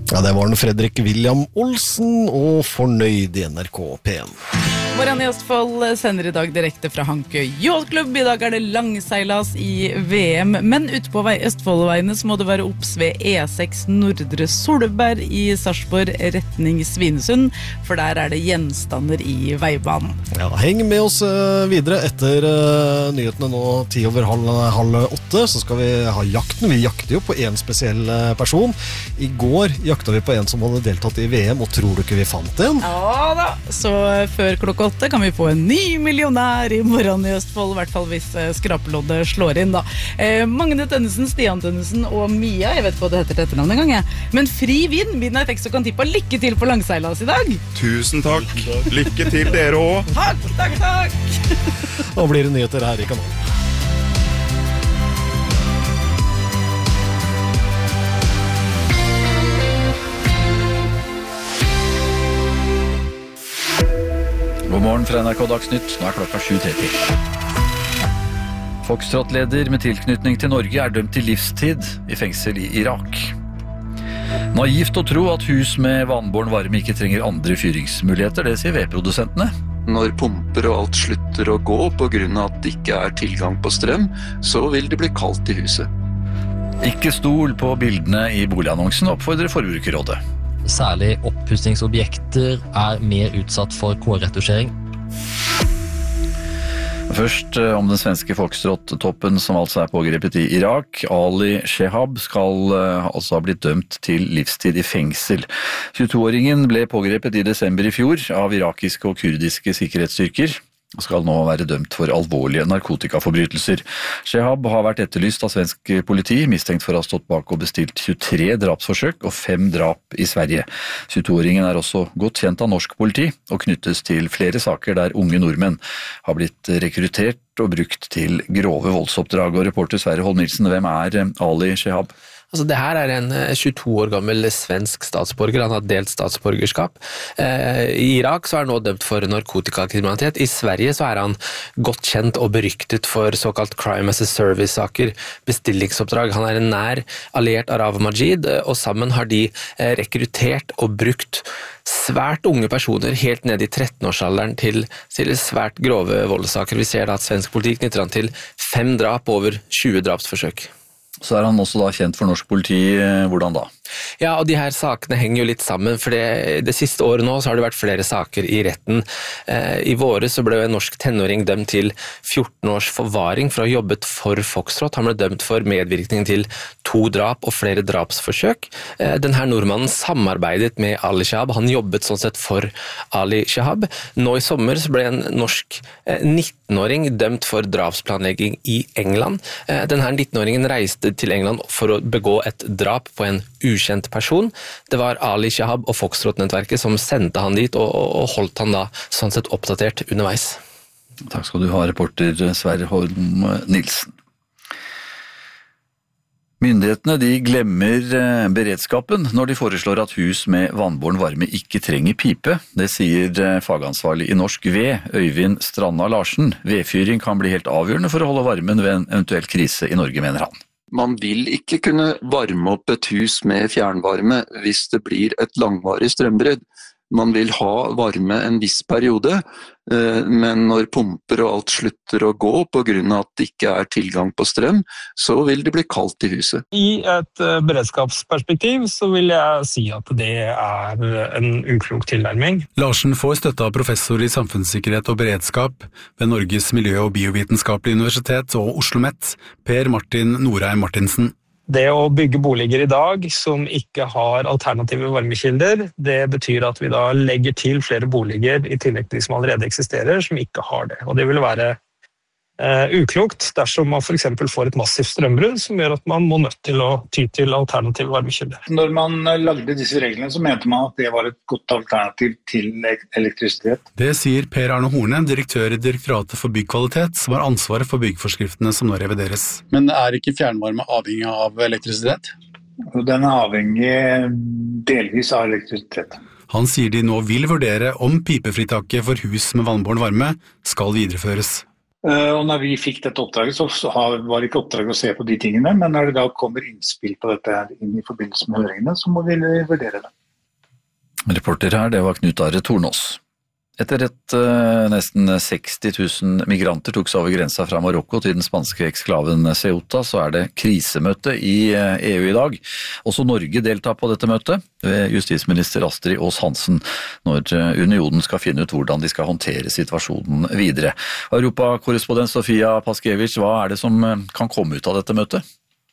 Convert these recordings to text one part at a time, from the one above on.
Ja, det var den Fredrik William Olsen og Fornøyd i NRK P1. Morgen i Østfold sender i dag direkte fra Hankø Yacht-klubb. I dag det langseilas i VM, men ute på Østfoldveiene så må det være opps ved E6 Nordre Solberg i Sarpsborg retning Svinesund, for der det gjenstander i veibanen. Ja, heng med oss videre etter nyhetene nå 7:10, så skal vi ha jakten. Vi jakter jo på en spesiell person. I går jakta vi på en som hadde deltatt i VM, og tror du ikke vi fant en? Ja da, så før klokka 8 kan vi få en ny millionær i morgen i Østfold, i hvert fall hvis skrapeloddet slår inn da. Magne Tønnesen, Stian Tønnesen og Mia, jeg vet ikke hva det heter til etternavn en gang, men fri vind, Midnight Exo kan tippa lykke til på langseilas i dag. Tusen takk, lykke til dere også. Takk. Nå blir det nyheter her i kanalen. God morgen fra NRK Dagsnytt, nå klokka 7:30. Foxtrot-leder med tilknytning til Norge dømt til livstid i fengsel i Irak. Naivt å tro at hus med vannbåren varme ikke trenger andre fyringsmuligheter, det sier vedprodusentene. Når pumper og alt slutter å gå på grunn av at det ikke tilgang på strøm, så vil det bli kaldt i huset. Ikke stol på bildene i boligannonsen, oppfordrer Forbrukerrådet. Særlig oppussingsobjekter mer utsatt for K-retusjering. Først om den svenske Foxtrot-toppen som altså pågrepet i Irak. Ali Shehab skal altså ha blitt dømt til livstid i fengsel. 22-åringen ble pågrepet i desember i fjor av irakiske og kurdiske sikkerhetsstyrker. Skal nå være dømt for alvorlige narkotikaforbrytelser. Shehab har vært etterlyst av svensk politi, mistenkt for å ha stått bak og bestilt 23 drapsforsøk og 5 drap i Sverige. 22-åringen også godt kjent av norsk politi og knyttes til flere saker der unge nordmenn har blitt rekruttert og brukt til grove voldsoppdrag. Og reporter Sverre Holm Nilsen, hvem Ali Shehab? Altså, det her en 22 år gammel svensk statsborger, han har delt statsborgerskap. I Irak så han nå dømt for narkotikakriminalitet. I Sverige så han godt kjent og beryktet for såkalt crime as a service-saker, bestillingsoppdrag. Han en nær alliert Arav Majid, og sammen har de rekruttert og brukt svært unge personer helt ned i 13-årsalderen til svært grove voldssaker. Vi ser da at svensk politi knytter han til 5 drap og over 20 drapsforsøk. Så han også da kjent for norsk politi, hvordan da? Ja, og de her sakene henger jo litt sammen, for det siste året nå så har det vært flere saker i retten. I våre så ble en norsk tenåring dømt til 14 års forvaring for å ha jobbet for Foxtrot. Han ble dømt for medvirkning til 2 drap og flere drapsforsøk. Denne nordmannen samarbeidet med Ali Shehab, han jobbet sånn sett for Ali Shehab. Nå i sommer så ble en norsk 19-åring dømt for drapsplanlegging i England. Denne 19-åringen reiste til England for å begå et drap på en ukjent person. Det var Ali Shehab og Foxtrot-nettverket som sendte han dit og holdt han da sånn sett oppdatert underveis. Takk skal du ha, reporter Sverre Holm Nilsen. Myndighetene de glemmer beredskapen når de foreslår at hus med vannbåren varme ikke trenger pipe. Det sier fagansvarlig i Norsk Ved, Øyvind Stranda Larsen. Vedfyring kan bli helt avgjørende for å holde varmen ved en eventuell krise i Norge, mener han. Man vil ikke kunne varme opp et hus med fjernvarme hvis det blir et langvarig strømbrudd. Man vil ha varme en viss periode, men når pumper og alt slutter å gå på grunn av at det ikke tilgang på strøm, så vil det bli kaldt i huset. I et beredskapsperspektiv så vil jeg si at det en uklok tilnærming. Larsen får støtte av professor i samfunnssikkerhet og beredskap ved Norges miljø- og biovitenskapelige universitet og OsloMet, Per Martin Norheim Martinsen. Det å bygge boliger i dag som ikke har alternative varmekilder, det betyr at vi da legger til flere boliger i tillegg til de som allerede eksisterer, som ikke har det. Og det vil være uklokt dersom man for eksempel får et massivt strømbrudd som gjør at man må nødt til å ty til alternative varmekilder. Når man lagde disse reglene så mente man at det var et godt alternativ til elektrisitet. Det sier Per Arne Horne, direktør i Direktoratet for byggkvalitet, som har ansvaret for byggforskriftene som nå revideres. Men ikke fjernvarme avhengig av elektrisitet? Den avhengig delvis av elektrisitet. Han sier de nå vil vurdere om pipefritaket for hus med vannbåren varme skal videreføres. Og når vi fikk dette oppdraget, så var det ikke oppdraget å se på de tingene, men når det da kommer innspill på dette inn i forbindelse med høringene, så må vi vurdere det. Reporter her, det var Knut Are Tornås. Etter nesten 60 000 migranter tok seg over grensa fra Marokko til den spanske eksklaven Ceuta, så det krisemøte i EU i dag. Også Norge deltar på dette møtet ved justisminister Astrid Aas-Hansen når unionen skal finne ut hvordan de skal håndtere situasjonen videre. Europakorrespondent Sofia Paskiewicz, hva det som kan komme ut av dette møtet?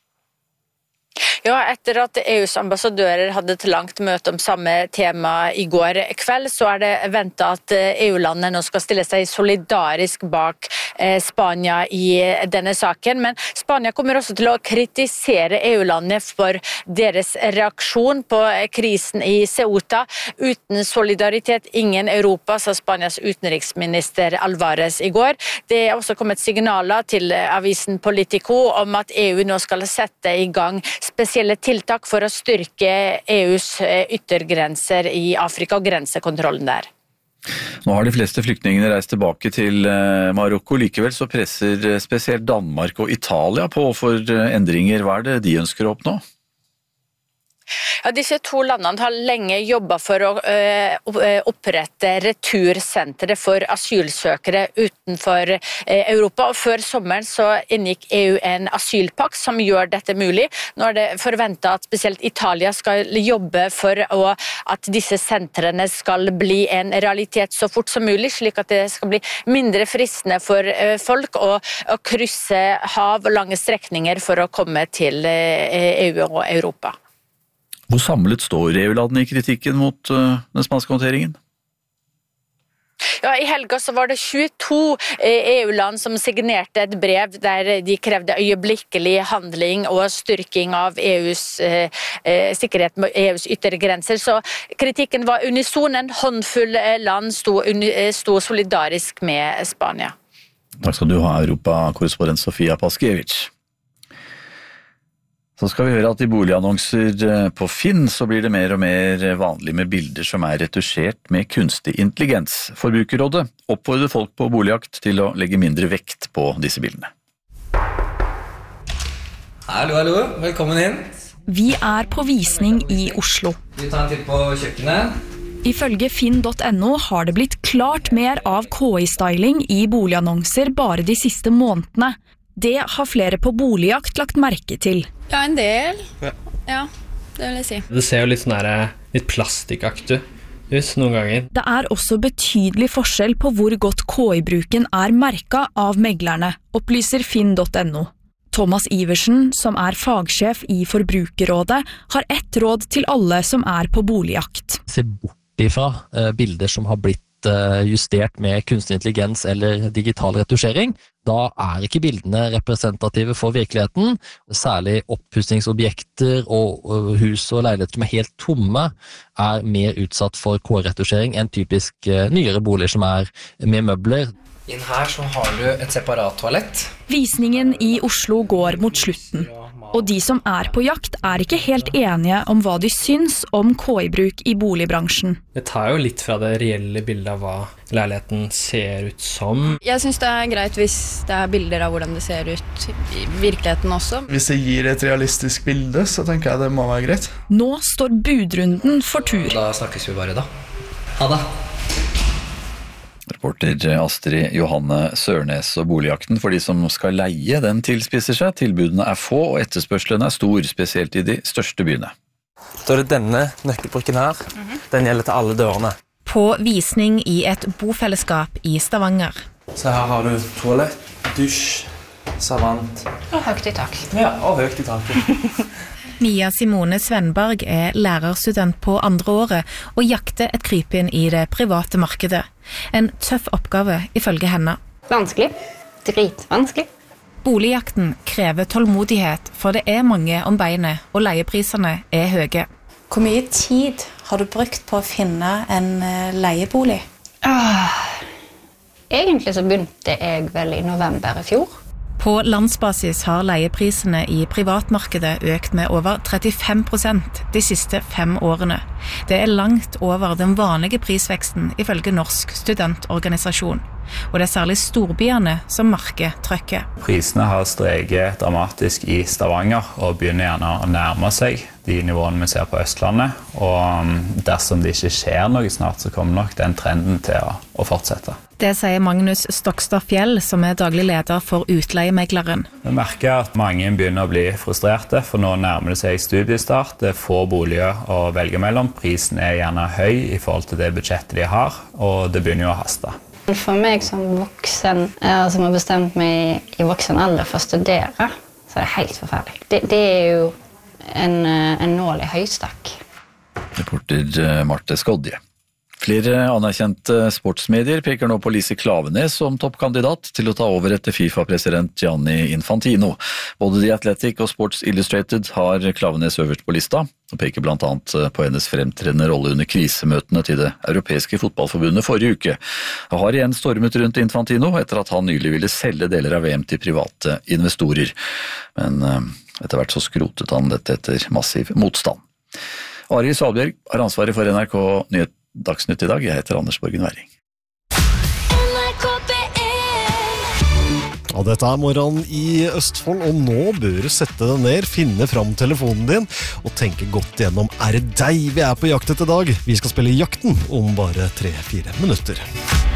Ja, etter at EUs ambassadører hadde et langt møte om samme tema i går kveld, så det ventet at EU-landene nå skal stille seg solidarisk bak Spania i denne saken. Men Spania kommer også til å kritisere EU-landene for deres reaksjon på krisen i Ceuta. Uten solidaritet, ingen Europa, sa Spanias utenriksminister Alvarez i går. Det også kommet signaler til avisen Politico om at EU nå skal sette i gang spesielle tiltak for å styrke EUs yttergrenser i Afrika og grensekontrollen der. Nå har de fleste flyktningene reist tilbake til Marokko, likevel så presser spesielt Danmark og Italia på for endringer. Hva det de ønsker å oppnå? Ja, disse to landene har lenge jobbet for å opprette retursentre for asylsøkere utenfor Europa, og før sommeren så inngikk EU en asylpakt som gjør dette mulig. Nå det forventet at spesielt Italia skal jobbe for at disse sentrene skal bli en realitet så fort som mulig, slik at det skal bli mindre fristende for folk å krysse hav og lange strekninger for å komme til EU og Europa. Hvor samlet står EU-landene i kritikken mot den spanske håndteringen? Ja, i helga så var det 22 EU-land som signerte et brev der de krevde øyeblikkelig handling og styrking av EUs sikkerhet med EUs yttergrenser. Så kritikken var unison. En håndfull land sto solidarisk med Spania. Takk skal du ha, Europakorrespondent Sofia Paskiewicz. Så skal vi høre at i boligannonser på Finn så blir det mer og mer vanlig med bilder som retusjert med kunstig intelligens. Forbrukerrådet oppfordrer folk på boligjakt til å legge mindre vekt på disse bildene. Hallo, velkommen inn. Vi på visning i Oslo. Vi tar en titt på kjøkkenet. Ifølge finn.no har det blitt klart mer av KI-styling i boligannonser bare de siste månedene. Det har flere på boligjakt lagt merke til. Ja, en del. Ja, det vil jeg si. Det ser jo litt litt plastikkaktig ut noen ganger. Det også betydelig forskjell på hvor godt KI-bruken merket av meglerne, opplyser finn.no. Thomas Iversen, som fagsjef i Forbrukerrådet, har ett råd til alle som på boligjakt. Se bort ifra bilder som har blitt justert med kunstig intelligens eller digital retusjering. Da ikke bildene representative for virkeligheten. Særlig oppussingsobjekter og hus og leiligheter som helt tomme mer utsatt for KI-retusjering enn typisk nyere boliger som med møbler. Inn her så har du et separat toalett. Visningen i Oslo går mot slutten. Og de som på jakt ikke helt enige om hva de syns om KI-bruk i boligbransjen. Det tar jo litt fra det reelle bildet av hva leiligheten ser ut som. Jeg synes det greit hvis det bilder av hvordan det ser ut i virkeligheten også. Hvis det gir et realistisk bilde, så tenker jeg det må være greit. Nå står budrunden for tur. Da snakkes vi bare da. Ha det. Reporter Astrid Johanne Sørnes, og boligjakten for de som skal leie, den tilspisser seg. Tilbudene få, og etterspørselen stor, spesielt i de største byene. Da det denne nøkkelbrikken her, den gjelder til alle dørene. På visning i et bofellesskap i Stavanger. Så her har du toalett, dusj, savant. Og høyt i tak. Ja, og høyt i taket. Mia Simone Svenberg lærerstudent på andre året og jakter et krypinn i det private markedet. En tøff oppgave ifølge henne. Vanskelig. Dritvanskelig. Boligjakten krever tålmodighet, for det mange om beinet, og leieprisene høye. Hvor mye tid har du brukt på å finne en leiebolig? Egentlig så begynte jeg vel i november i fjor. På landsbasis har leieprisene i privatmarkedet økt med over 35% de siste 5 årene. Det langt over den vanlige prisveksten ifølge Norsk studentorganisasjon. og det er særlig storbyene som merker trøkket. Prisene har steget dramatisk i Stavanger og begynner gjerne å nærme seg de nivåene vi ser på Østlandet. Og dersom det ikke skjer noe snart, så kommer nok den trenden til å fortsette. Det sier Magnus Stokstad Fjell, som er daglig leder for utleiemegleren. Vi merker at mange begynner å bli frustrerte, for nå nærmer det seg studiestart. Det er få boliger å velge mellom. Prisen er gjerne høy i forhold til det budsjettet de har, og det begynner jo å haste. For meg som voksen, som har bestemt meg i voksen alder for å studere, så er det helt forferdelig. Det er jo en nål i høystakk. Reporter Marte Skodje. Flere anerkjente sportsmedier peker nå på Lise Klaveness som toppkandidat til å ta over etter FIFA-president Gianni Infantino. Både The Athletic og Sports Illustrated har Klaveness øverst på lista, og peker blant annet på hennes fremtredende rolle under krisemøtene til det europeiske fotballforbundet forrige uke. Det har igjen stormet rundt Infantino etter at han nylig ville selge deler av VM til private investorer. Men etter hvert så skrotet han dette etter massiv motstand. Arild Svalbjørg har ansvaret for NRK Nyhet Dagsnytt i dag. Jeg heter Anders Borgen Werring. Ja, dette er morgenen i Østfold, og nå bør du sette deg ned, finne fram telefonen din og tenke godt gjennom, er det deg vi er på jakt etter i dag? Vi skal spille Jakten om bare 3-4 minutter.